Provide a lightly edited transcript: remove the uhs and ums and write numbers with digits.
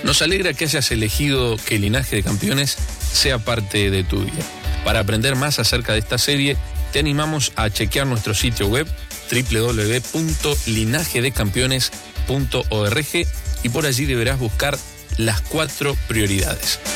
Nos alegra que hayas elegido que Linaje de Campeones sea parte de tu vida. Para aprender más acerca de esta serie, te animamos a chequear nuestro sitio web www.linajedecampeones.org y por allí deberás buscar las 4 prioridades.